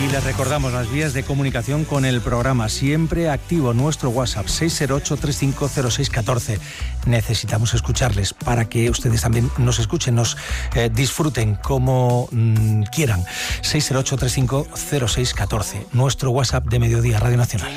Y les recordamos las vías de comunicación con el programa, siempre activo nuestro WhatsApp 608-350614. Necesitamos escucharles para que ustedes también nos escuchen, nos disfruten como quieran. 608-350614, nuestro WhatsApp de Mediodía Radio Nacional.